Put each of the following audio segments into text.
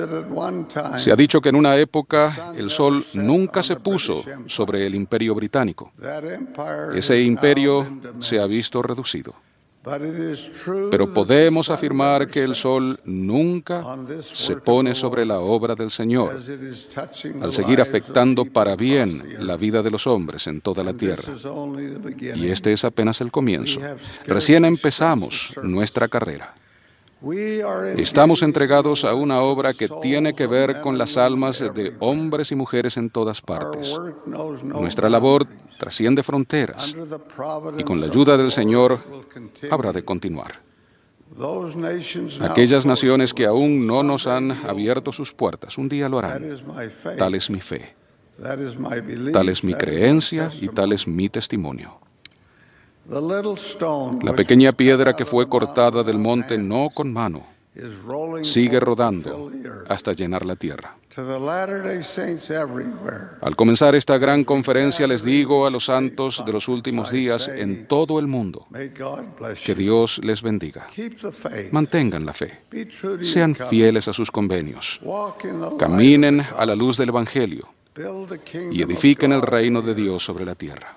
Se ha dicho que en una época el sol nunca se puso sobre el Imperio Británico. Ese imperio se ha visto reducido. Pero podemos afirmar que el sol nunca se pone sobre la obra del Señor, al seguir afectando para bien la vida de los hombres en toda la tierra. Y este es apenas el comienzo. Recién empezamos nuestra carrera. Estamos entregados a una obra que tiene que ver con las almas de hombres y mujeres en todas partes. Nuestra labor trasciende fronteras y con la ayuda del Señor habrá de continuar. Aquellas naciones que aún no nos han abierto sus puertas, un día lo harán. Tal es mi fe, tal es mi creencia y tal es mi testimonio. La pequeña piedra que fue cortada del monte no con mano sigue rodando hasta llenar la tierra. Al comenzar esta gran conferencia les digo a los santos de los últimos días en todo el mundo que Dios les bendiga. Mantengan la fe, sean fieles a sus convenios, caminen a la luz del Evangelio y edifiquen el reino de Dios sobre la tierra.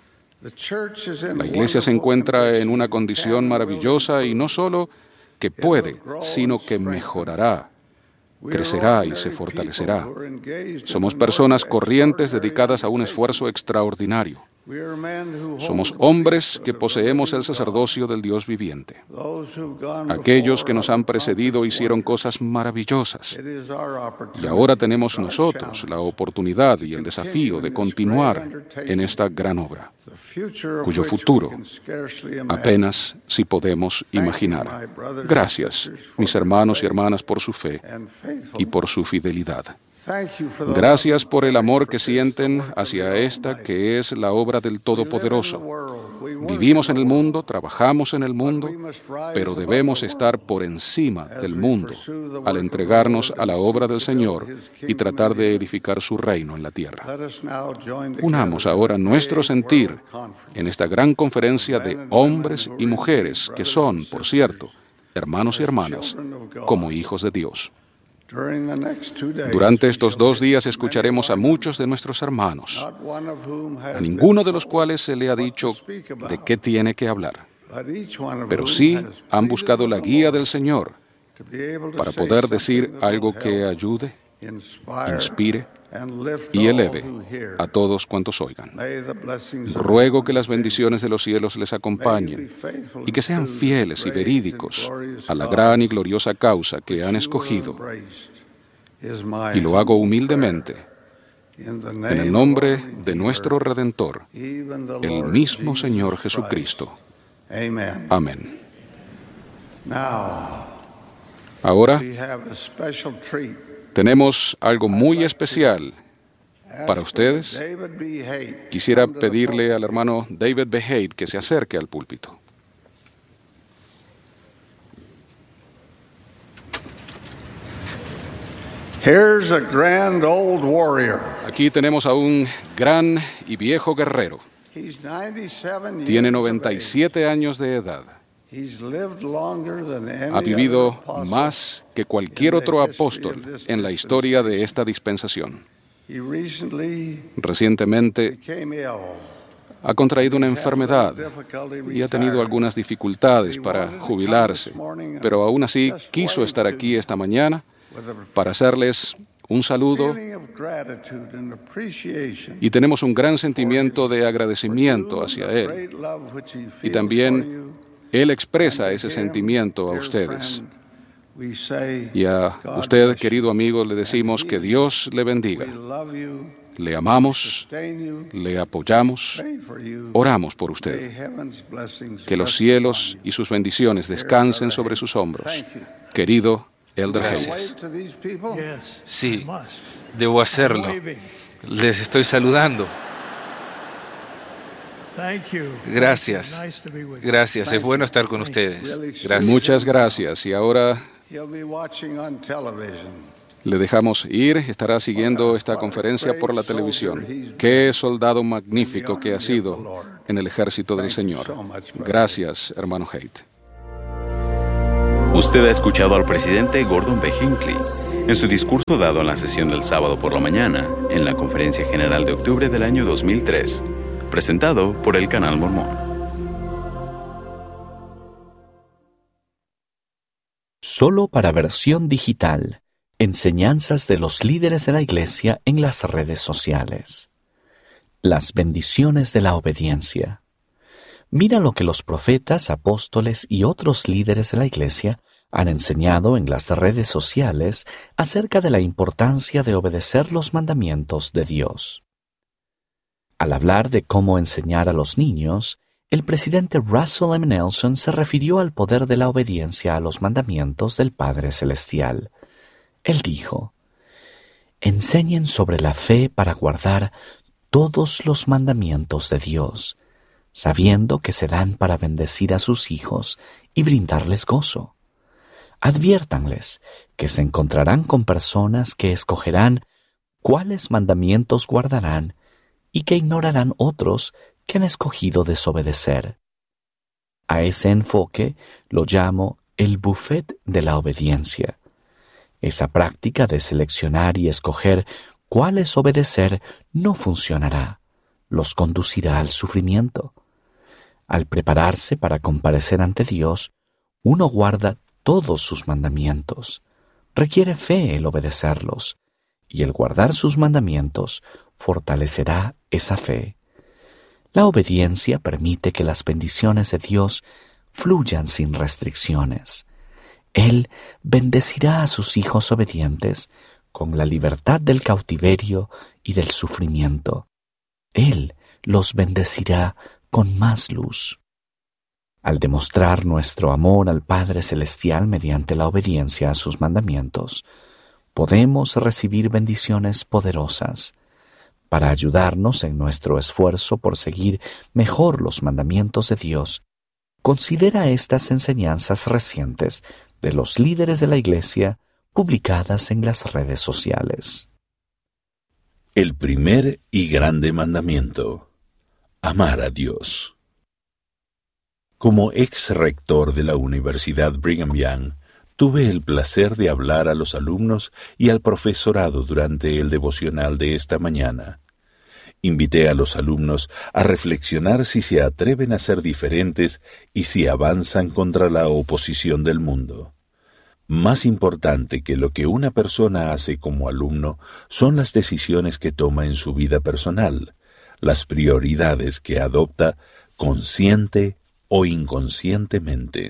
La iglesia se encuentra en una condición maravillosa y no solo que puede, sino que mejorará, crecerá y se fortalecerá. Somos personas corrientes dedicadas a un esfuerzo extraordinario. Somos hombres que poseemos el sacerdocio del Dios viviente. Aquellos que nos han precedido hicieron cosas maravillosas. Y ahora tenemos nosotros la oportunidad y el desafío de continuar en esta gran obra, cuyo futuro apenas si podemos imaginar. Gracias, mis hermanos y hermanas, por su fe y por su fidelidad. Gracias por el amor que sienten hacia esta que es la obra del Todopoderoso. Vivimos en el mundo, trabajamos en el mundo, pero debemos estar por encima del mundo al entregarnos a la obra del Señor y tratar de edificar su reino en la tierra. Unamos ahora nuestro sentir en esta gran conferencia de hombres y mujeres que son, por cierto, hermanos y hermanas, como hijos de Dios. Durante estos 2 días escucharemos a muchos de nuestros hermanos, a ninguno de los cuales se le ha dicho de qué tiene que hablar, pero sí han buscado la guía del Señor para poder decir algo que ayude, inspire y eleve a todos cuantos oigan. Ruego que las bendiciones de los cielos les acompañen y que sean fieles y verídicos a la gran y gloriosa causa que han escogido. Y lo hago humildemente en el nombre de nuestro Redentor, el mismo Señor Jesucristo. Amén. Ahora tenemos algo muy especial para ustedes. Quisiera pedirle al hermano David B. Haight que se acerque al púlpito. Here's a grand old warrior. Aquí tenemos a un gran y viejo guerrero. Tiene 97 años de edad. Ha vivido más que cualquier otro apóstol en la historia de esta dispensación. Recientemente ha contraído una enfermedad y ha tenido algunas dificultades para jubilarse, pero aún así quiso estar aquí esta mañana para hacerles un saludo y tenemos un gran sentimiento de agradecimiento hacia él. Y también él expresa ese sentimiento a ustedes. Y a usted, querido amigo, le decimos que Dios le bendiga. Le amamos, le apoyamos, oramos por usted. Que los cielos y sus bendiciones descansen sobre sus hombros. Querido Elder Hayes. Sí, debo hacerlo. Les estoy saludando. Gracias. Gracias, es bueno estar con ustedes. Gracias. Muchas gracias. Y ahora le dejamos ir. Estará siguiendo esta conferencia por la televisión. Qué soldado magnífico que ha sido en el ejército del Señor. Gracias, hermano Haight. Usted ha escuchado al presidente Gordon B. Hinckley. En su discurso dado en la sesión del sábado por la mañana, en la Conferencia General de octubre del año 2003, presentado por el Canal Mormón. Solo para versión digital. Enseñanzas de los líderes de la Iglesia en las redes sociales. Las bendiciones de la obediencia. Mira lo que los profetas, apóstoles y otros líderes de la Iglesia han enseñado en las redes sociales acerca de la importancia de obedecer los mandamientos de Dios. Al hablar de cómo enseñar a los niños, el presidente Russell M. Nelson se refirió al poder de la obediencia a los mandamientos del Padre Celestial. Él dijo: enseñen sobre la fe para guardar todos los mandamientos de Dios, sabiendo que se dan para bendecir a sus hijos y brindarles gozo. Adviértanles que se encontrarán con personas que escogerán cuáles mandamientos guardarán y que ignorarán otros que han escogido desobedecer. A ese enfoque lo llamo el buffet de la obediencia. Esa práctica de seleccionar y escoger cuáles obedecer no funcionará, los conducirá al sufrimiento. Al prepararse para comparecer ante Dios, uno guarda todos sus mandamientos. Requiere fe el obedecerlos, y el guardar sus mandamientos fortalecerá esa fe. La obediencia permite que las bendiciones de Dios fluyan sin restricciones. Él bendecirá a sus hijos obedientes con la libertad del cautiverio y del sufrimiento. Él los bendecirá con más luz. Al demostrar nuestro amor al Padre Celestial mediante la obediencia a sus mandamientos, podemos recibir bendiciones poderosas. Para ayudarnos en nuestro esfuerzo por seguir mejor los mandamientos de Dios, considera estas enseñanzas recientes de los líderes de la Iglesia publicadas en las redes sociales. El primer y grande mandamiento: amar a Dios. Como ex-rector de la Universidad Brigham Young, tuve el placer de hablar a los alumnos y al profesorado durante el devocional de esta mañana. Invité a los alumnos a reflexionar si se atreven a ser diferentes y si avanzan contra la oposición del mundo. Más importante que lo que una persona hace como alumno son las decisiones que toma en su vida personal, las prioridades que adopta consciente o inconscientemente.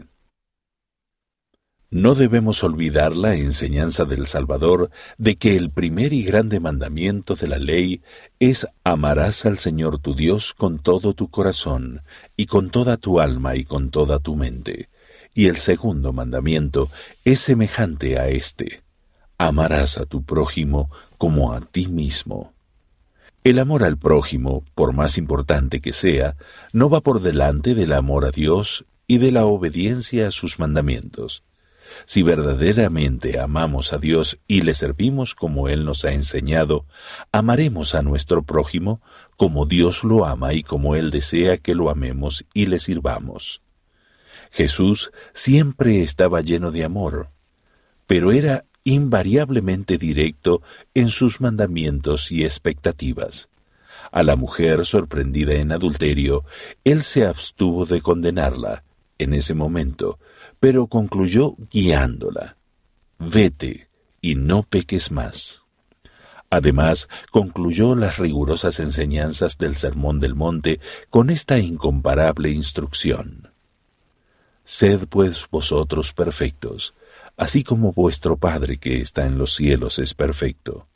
No debemos olvidar la enseñanza del Salvador de que el primer y grande mandamiento de la ley es: amarás al Señor tu Dios con todo tu corazón, y con toda tu alma y con toda tu mente. Y el segundo mandamiento es semejante a este: amarás a tu prójimo como a ti mismo. El amor al prójimo, por más importante que sea, no va por delante del amor a Dios y de la obediencia a sus mandamientos. Si verdaderamente amamos a Dios y le servimos como Él nos ha enseñado, amaremos a nuestro prójimo como Dios lo ama y como Él desea que lo amemos y le sirvamos. Jesús siempre estaba lleno de amor, pero era invariablemente directo en sus mandamientos y expectativas. A la mujer sorprendida en adulterio, Él se abstuvo de condenarla en ese momento, pero concluyó guiándola: vete y no peques más. Además, concluyó las rigurosas enseñanzas del Sermón del Monte con esta incomparable instrucción: sed pues vosotros perfectos, así como vuestro Padre que está en los cielos es perfecto.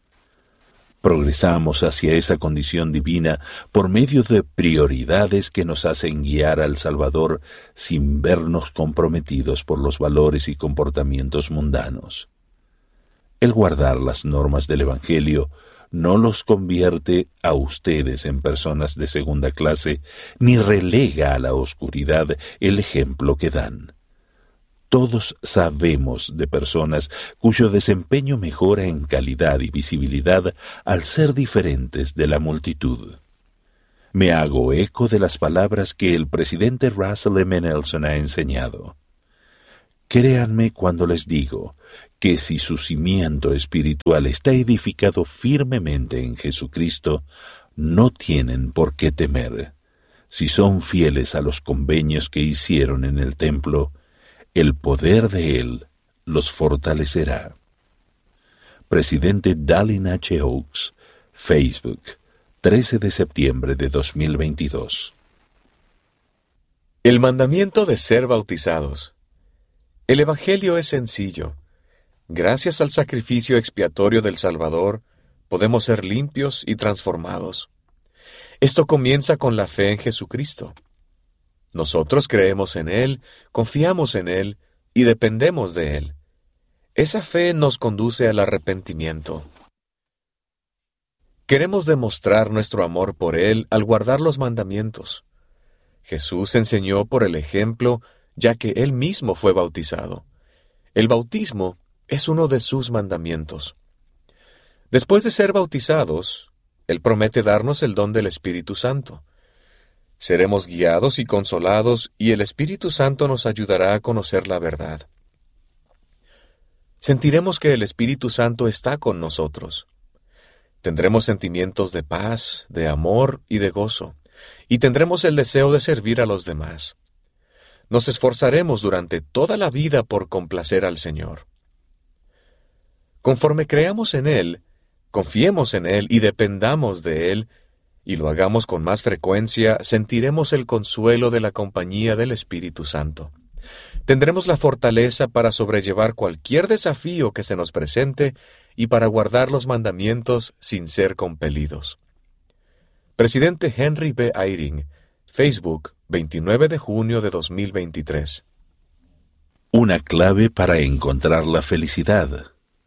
Progresamos hacia esa condición divina por medio de prioridades que nos hacen guiar al Salvador sin vernos comprometidos por los valores y comportamientos mundanos. El guardar las normas del Evangelio no los convierte a ustedes en personas de segunda clase, ni relega a la oscuridad el ejemplo que dan. Todos sabemos de personas cuyo desempeño mejora en calidad y visibilidad al ser diferentes de la multitud. Me hago eco de las palabras que el presidente Russell M. Nelson ha enseñado. Créanme cuando les digo que si su cimiento espiritual está edificado firmemente en Jesucristo, no tienen por qué temer. Si son fieles a los convenios que hicieron en el templo, el poder de Él los fortalecerá. Presidente Dallin H. Oaks, Facebook, 13 de septiembre de 2022. El mandamiento de ser bautizados. El Evangelio es sencillo. Gracias al sacrificio expiatorio del Salvador, podemos ser limpios y transformados. Esto comienza con la fe en Jesucristo. Nosotros creemos en Él, confiamos en Él y dependemos de Él. Esa fe nos conduce al arrepentimiento. Queremos demostrar nuestro amor por Él al guardar los mandamientos. Jesús enseñó por el ejemplo, ya que Él mismo fue bautizado. El bautismo es uno de sus mandamientos. Después de ser bautizados, Él promete darnos el don del Espíritu Santo. Seremos guiados y consolados, y el Espíritu Santo nos ayudará a conocer la verdad. Sentiremos que el Espíritu Santo está con nosotros. Tendremos sentimientos de paz, de amor y de gozo, y tendremos el deseo de servir a los demás. Nos esforzaremos durante toda la vida por complacer al Señor. Conforme creamos en Él, confiemos en Él y dependamos de Él, y lo hagamos con más frecuencia, sentiremos el consuelo de la compañía del Espíritu Santo. Tendremos la fortaleza para sobrellevar cualquier desafío que se nos presente y para guardar los mandamientos sin ser compelidos. Presidente Henry B. Eyring, Facebook, 29 de junio de 2023. Una clave para encontrar la felicidad.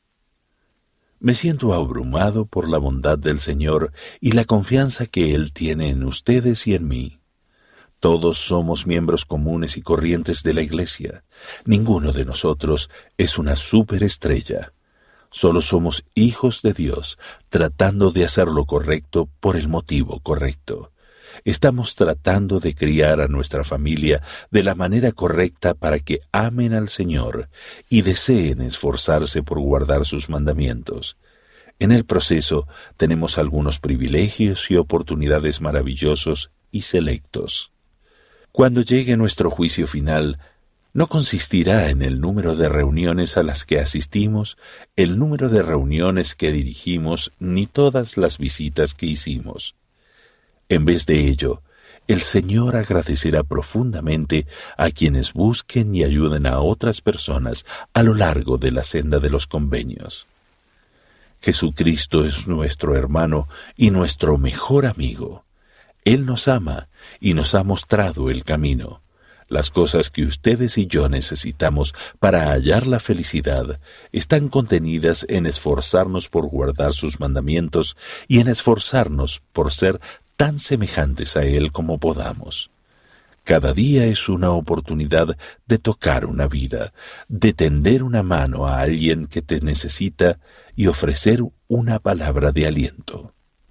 Me siento abrumado por la bondad del Señor y la confianza que Él tiene en ustedes y en mí. Todos somos miembros comunes y corrientes de la Iglesia. Ninguno de nosotros es una superestrella. Solo somos hijos de Dios, tratando de hacer lo correcto por el motivo correcto. Estamos tratando de criar a nuestra familia de la manera correcta para que amen al Señor y deseen esforzarse por guardar sus mandamientos. En el proceso tenemos algunos privilegios y oportunidades maravillosos y selectos. Cuando llegue nuestro juicio final, no consistirá en el número de reuniones a las que asistimos, el número de reuniones que dirigimos, ni todas las visitas que hicimos. En vez de ello, el Señor agradecerá profundamente a quienes busquen y ayuden a otras personas a lo largo de la senda de los convenios. Jesucristo es nuestro hermano y nuestro mejor amigo. Él nos ama y nos ha mostrado el camino. Las cosas que ustedes y yo necesitamos para hallar la felicidad están contenidas en esforzarnos por guardar sus mandamientos y en esforzarnos por ser tan semejantes a Él como podamos. Cada día es una oportunidad de tocar una vida, de tender una mano a alguien que te necesita y ofrecer una palabra de aliento.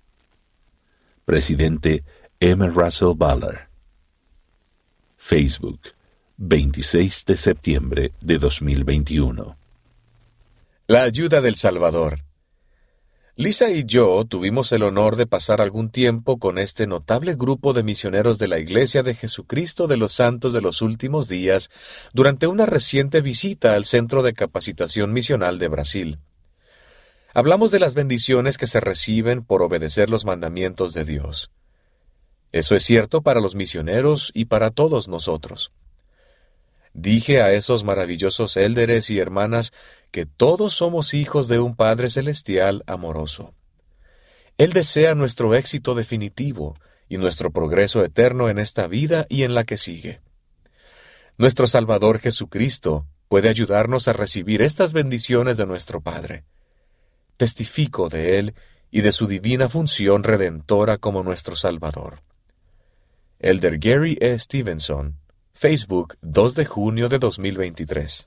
Presidente M. Russell Ballard. Facebook, 26 de septiembre de 2021. La ayuda del Salvador. Lisa y yo tuvimos el honor de pasar algún tiempo con este notable grupo de misioneros de la Iglesia de Jesucristo de los Santos de los Últimos Días durante una reciente visita al Centro de Capacitación Misional de Brasil. Hablamos de las bendiciones que se reciben por obedecer los mandamientos de Dios. Eso es cierto para los misioneros y para todos nosotros. Dije a esos maravillosos élderes y hermanas que todos somos hijos de un Padre Celestial amoroso. Él desea nuestro éxito definitivo y nuestro progreso eterno en esta vida y en la que sigue. Nuestro Salvador Jesucristo puede ayudarnos a recibir estas bendiciones de nuestro Padre. Testifico de Él y de su divina función redentora como nuestro Salvador. Elder Gary E. Stevenson, Facebook, 2 de junio de 2023.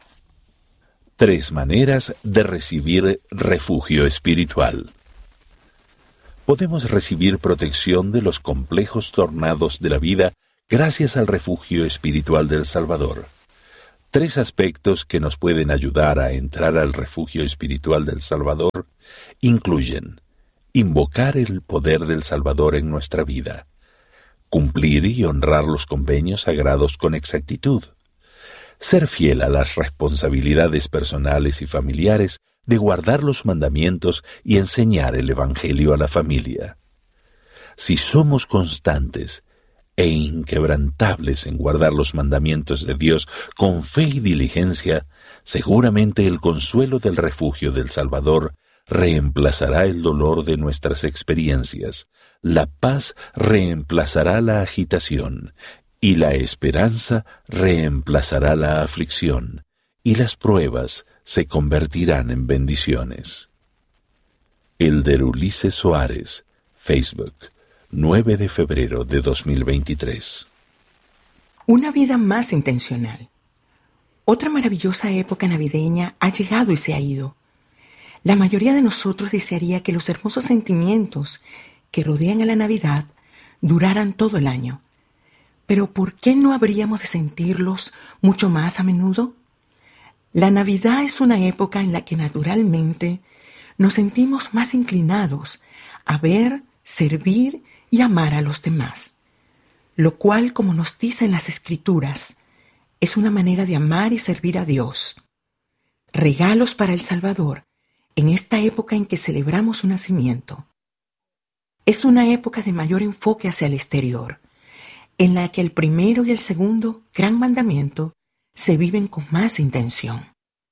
3 maneras de recibir refugio espiritual. Podemos recibir protección de los complejos tornados de la vida gracias al refugio espiritual del Salvador. 3 aspectos que nos pueden ayudar a entrar al refugio espiritual del Salvador incluyen invocar el poder del Salvador en nuestra vida, cumplir y honrar los convenios sagrados con exactitud, ser fiel a las responsabilidades personales y familiares de guardar los mandamientos y enseñar el Evangelio a la familia. Si somos constantes e inquebrantables en guardar los mandamientos de Dios con fe y diligencia, seguramente el consuelo del refugio del Salvador reemplazará el dolor de nuestras experiencias, la paz reemplazará la agitación, y la esperanza reemplazará la aflicción, y las pruebas se convertirán en bendiciones. Elder Ulises Soares, Facebook, 9 de febrero de 2023. Una vida más intencional. Otra maravillosa época navideña ha llegado y se ha ido. La mayoría de nosotros desearía que los hermosos sentimientos que rodean a la Navidad duraran todo el año. Pero ¿por qué no habríamos de sentirlos mucho más a menudo? La Navidad es una época en la que naturalmente nos sentimos más inclinados a ver, servir y amar a los demás, lo cual, como nos dicen las Escrituras, es una manera de amar y servir a Dios. Regalos para el Salvador en esta época en que celebramos su nacimiento. Es una época de mayor enfoque hacia el exterior, en la que el primero y el segundo gran mandamiento se viven con más intención.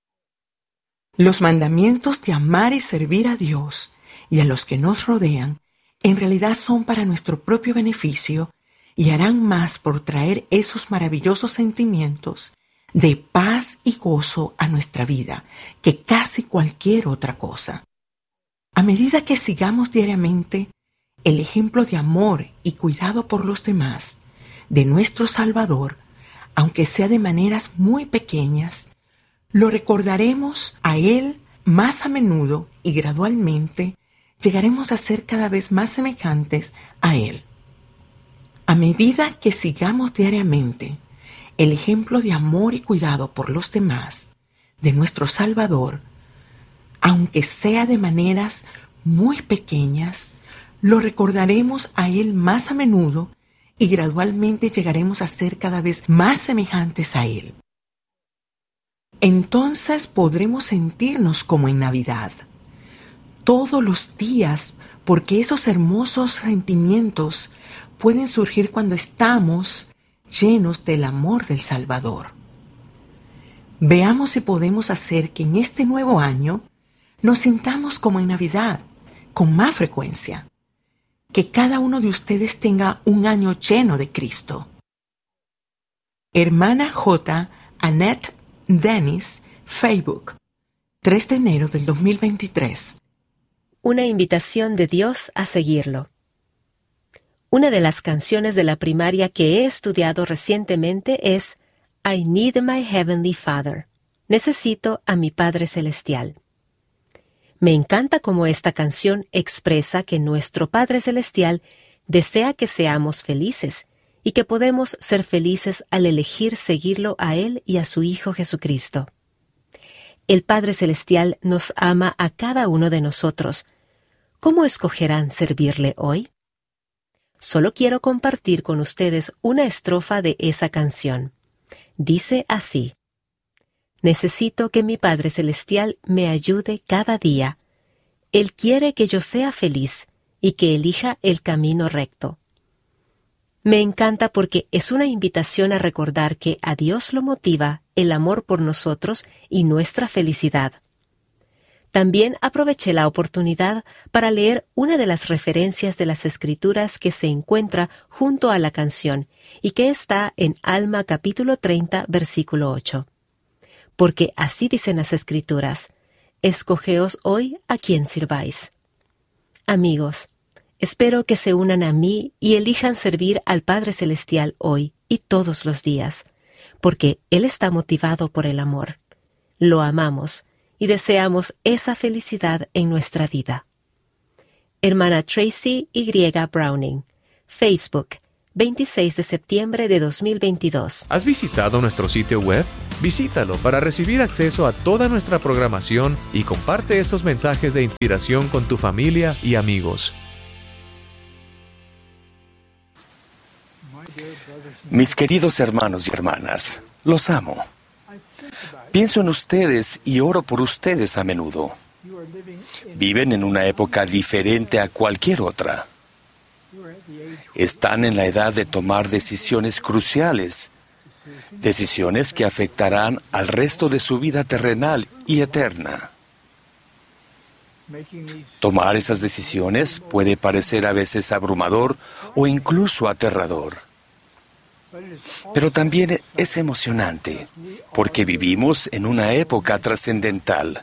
Los mandamientos de amar y servir a Dios y a los que nos rodean en realidad son para nuestro propio beneficio y harán más por traer esos maravillosos sentimientos de paz y gozo a nuestra vida que casi cualquier otra cosa. A medida que sigamos diariamente el ejemplo de amor y cuidado por los demás de nuestro Salvador, aunque sea de maneras muy pequeñas, lo recordaremos a Él más a menudo y gradualmente llegaremos a ser cada vez más semejantes a Él. A medida que sigamos diariamente el ejemplo de amor y cuidado por los demás de nuestro Salvador, aunque sea de maneras muy pequeñas, lo recordaremos a Él más a menudo y gradualmente llegaremos a ser cada vez más semejantes a Él. Entonces podremos sentirnos como en Navidad, todos los días, porque esos hermosos sentimientos pueden surgir cuando estamos llenos del amor del Salvador. Veamos si podemos hacer que en este nuevo año nos sintamos como en Navidad, con más frecuencia. Que cada uno de ustedes tenga un año lleno de Cristo. Hermana J. Annette Dennis, Facebook, 3 de enero del 2023. Una invitación de Dios a seguirlo. Una de las canciones de la primaria que he estudiado recientemente es I Need My Heavenly Father. Necesito a mi Padre Celestial. Me encanta cómo esta canción expresa que nuestro Padre Celestial desea que seamos felices y que podemos ser felices al elegir seguirlo a Él y a su Hijo Jesucristo. El Padre Celestial nos ama a cada uno de nosotros. ¿Cómo escogerán servirle hoy? Solo quiero compartir con ustedes una estrofa de esa canción. Dice así: necesito que mi Padre Celestial me ayude cada día. Él quiere que yo sea feliz y que elija el camino recto. Me encanta porque es una invitación a recordar que a Dios lo motiva el amor por nosotros y nuestra felicidad. También aproveché la oportunidad para leer una de las referencias de las Escrituras que se encuentra junto a la canción y que está en Alma capítulo 30, versículo 8. Porque así dicen las Escrituras: escogeos hoy a quien sirváis. Amigos, espero que se unan a mí y elijan servir al Padre Celestial hoy y todos los días, porque Él está motivado por el amor. Lo amamos y deseamos esa felicidad en nuestra vida. Hermana Tracy Y. Browning, Facebook, 26 de septiembre de 2022. ¿Has visitado nuestro sitio web? Visítalo para recibir acceso a toda nuestra programación y comparte esos mensajes de inspiración con tu familia y amigos. Mis queridos hermanos y hermanas, los amo. Pienso en ustedes y oro por ustedes a menudo. Viven en una época diferente a cualquier otra. Están en la edad de tomar decisiones cruciales, decisiones que afectarán al resto de su vida terrenal y eterna. Tomar esas decisiones puede parecer a veces abrumador o incluso aterrador. Pero también es emocionante, porque vivimos en una época trascendental.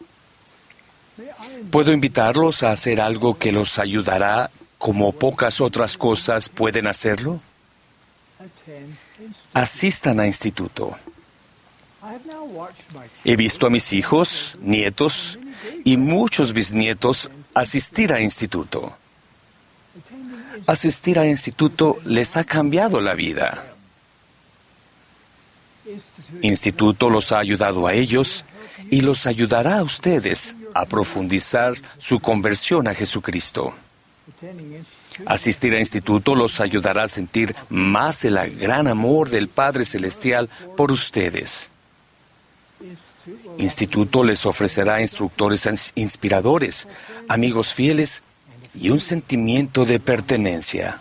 ¿Puedo invitarlos a hacer algo que los ayudará como pocas otras cosas pueden hacerlo? Asistan a instituto. He visto a mis hijos, nietos y muchos bisnietos asistir a instituto. Asistir a instituto les ha cambiado la vida. Instituto los ha ayudado a ellos y los ayudará a ustedes a profundizar su conversión a Jesucristo. Asistir a instituto los ayudará a sentir más el gran amor del Padre Celestial por ustedes. Instituto les ofrecerá instructores inspiradores, amigos fieles y un sentimiento de pertenencia.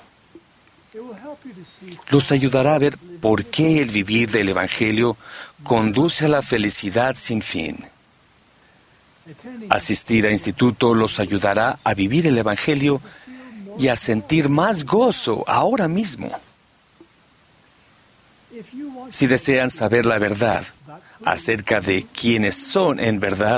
Los ayudará a ver por qué el vivir del Evangelio conduce a la felicidad sin fin. Asistir a instituto los ayudará a vivir el Evangelio y a sentir más gozo ahora mismo. Si desean saber la verdad acerca de quiénes son en verdad,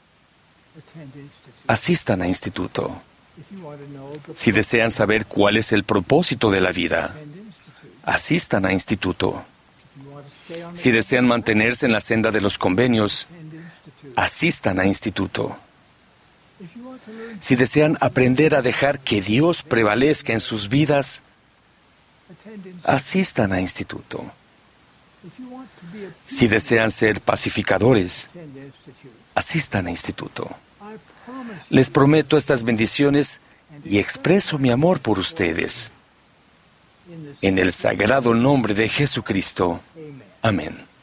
asistan a instituto. Si desean saber cuál es el propósito de la vida, asistan a instituto. Si desean mantenerse en la senda de los convenios, asistan a instituto. Si desean aprender a dejar que Dios prevalezca en sus vidas, asistan a instituto. Si desean ser pacificadores, asistan a instituto. Les prometo estas bendiciones y expreso mi amor por ustedes. En el sagrado nombre de Jesucristo. Amén.